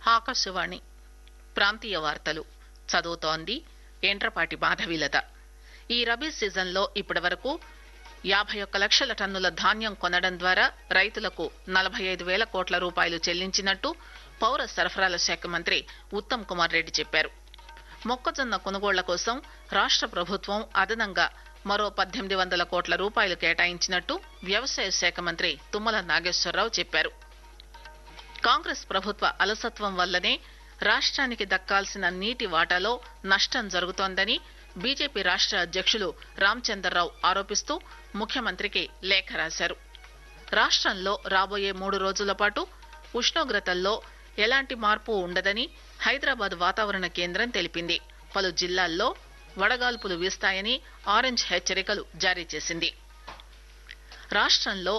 ఆకాశవాణి ప్రాంతీయ వార్తలు చదువుతోంది ఎంట్రపాటి మాధవీలత. ఈ రబీ సీజన్లో ఇప్పటివరకు 51 లక్షల టన్నుల ధాన్యం కొనడం ద్వారా రైతులకు 45,000 కోట్ల రూపాయలు చెల్లించినట్టు పౌర సరఫరాల శాఖ మంత్రి ఉత్తమ్ కుమార్ రెడ్డి చెప్పారు. మొక్కజొన్న కొనుగోళ్ల కోసం రాష్ట ప్రభుత్వం అదనంగా మరో 1,800 కోట్ల రూపాయలు కేటాయించినట్టు వ్యవసాయ శాఖ మంత్రి తుమ్మల నాగేశ్వరరావు చెప్పారు. కాంగ్రెస్ ప్రభుత్వ అలసత్వం వల్లనే రాష్ట్రానికి దక్కాల్సిన నీటి వాటాలో నష్టం జరుగుతోందని బీజేపీ రాష్ట్ర అధ్యక్షులు రామచంద్రరావు ఆరోపిస్తూ ముఖ్యమంత్రికి లేఖ రాశారు. రాష్ట్రంలో రాబోయే 3 రోజుల పాటు ఉష్ణోగ్రతల్లో ఎలాంటి మార్పు ఉండదని హైదరాబాద్ వాతావరణ కేంద్రం తెలిపింది. పలు జిల్లాల్లో వడగాల్పులు వీస్తాయని ఆరెంజ్ హెచ్చరికలు జారీ చేసింది. రాష్ట్రంలో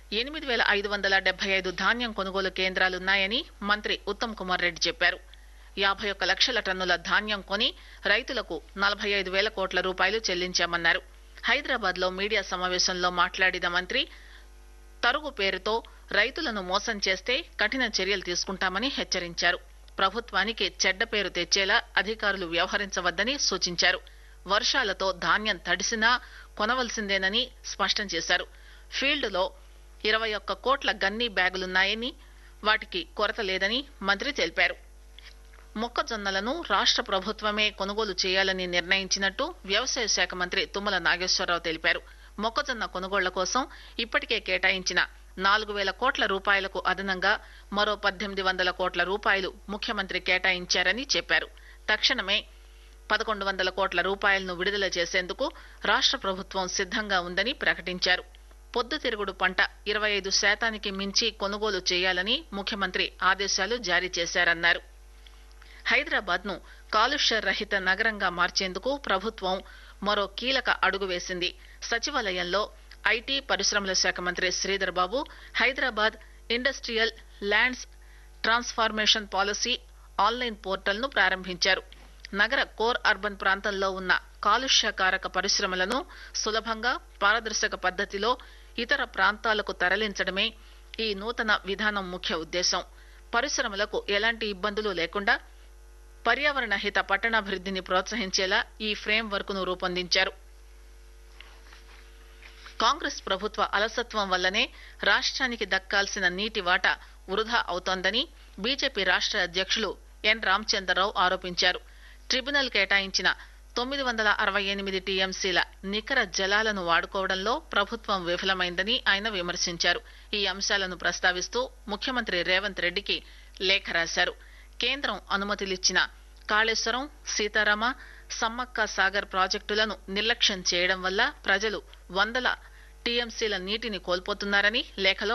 8,575 ధాన్యం కొనుగోలు కేంద్రాలున్నాయని మంత్రి ఉత్తమ్ కుమార్ రెడ్డి చెప్పారు. 51 లక్షల టన్నుల ధాన్యం కొని రైతులకు 45,000 కోట్ల రూపాయలు చెల్లించామన్నారు. హైదరాబాద్ లో మీడియా సమావేశంలో మాట్లాడిన మంత్రి తరుగు పేరుతో రైతులను మోసం చేస్తే కఠిన చర్యలు తీసుకుంటామని హెచ్చరించారు. ప్రభుత్వానికి చెడ్డ పేరు తెచ్చేలా అధికారులు వ్యవహరించవద్దని సూచించారు. వర్షాలతో ధాన్యం తడిసినా కొనవలసిందేనని స్పష్టం చేశారు. ఫీల్డ్ లో 21 కోట్ల గన్నీ బ్యాగులున్నాయని వాటికి కొరత లేదని మంత్రి తెలిపారు. మొక్కజొన్నలను రాష్ట్ర ప్రభుత్వమే కొనుగోలు చేయాలని నిర్ణయించినట్టు వ్యవసాయ శాఖ మంత్రి తుమ్మల నాగేశ్వరరావు తెలిపారు. మొక్కజొన్న కొనుగోళ్ల కోసం ఇప్పటికే కేటాయించిన 4,000 కోట్ల రూపాయలకు అదనంగా మరో 1,800 కోట్ల రూపాయలు ముఖ్యమంత్రి కేటాయించారని చెప్పారు. తక్షణమే 1,100 కోట్ల రూపాయలను విడుదల చేసేందుకు రాష్ట్ర ప్రభుత్వం సిద్ధంగా ఉందని ప్రకటించారు. పొద్దుతిరుగుడు పంట 25% మించి కొనుగోలు చేయాలని ముఖ్యమంత్రి ఆదేశాలు జారీ చేశారన్నారు. హైదరాబాద్ ను కాలుష్య రహిత నగరంగా మార్చేందుకు ప్రభుత్వం మరో కీలక అడుగు వేసింది. సచివాలయంలో ఐటీ పరిశ్రమల శాఖ మంత్రి Sridhar Babu Hyderabad industrial lands transformation policy online portal ను ప్రారంభించారు. నగర కోర్ అర్బన్ ప్రాంతంలో ఉన్న కాలుష్యకారక పరిశ్రమలను సులభంగా పారదర్శక పద్దతిలో ఇతర ప్రాంతాలకు తరలించడమే ఈ నూతన విధానం ముఖ్య ఉద్దేశం. పరిశ్రమలకు ఎలాంటి ఇబ్బందులు లేకుండా పర్యావరణ హిత పట్టణాభివృద్ధిని ప్రోత్సహించేలా ఈ ఫ్రేమ్ వర్క్ ను రూపొందించారు. కాంగ్రెస్ ప్రభుత్వ అలసత్వం వల్లనే రాష్ట్రానికి దక్కాల్సిన నీటి వాటా వృధా అవుతోందని బీజేపీ రాష్ట్ర అధ్యక్షులు ఎన్ రామచంద్రరావు ఆరోపించారు. ట్రిబ్యునల్ కేటాయించిన 968 టీఎంసీల నికర జలాలను వాడుకోవడంలో ప్రభుత్వం విఫలమైందని ఆయన విమర్శించారు. ఈ అంశాలను ప్రస్తావిస్తూ ముఖ్యమంత్రి రేవంత్ రెడ్డికి లేఖ రాశారు. కేంద్రం అనుమతిలిచ్చిన కాళేశ్వరం, సీతారామ, సమ్మక్క సాగర్ ప్రాజెక్టులను నిర్లక్ష్యం చేయడం వల్ల ప్రజలు వందల టీఎంసీల నీటిని కోల్పోతున్నారని లేఖలో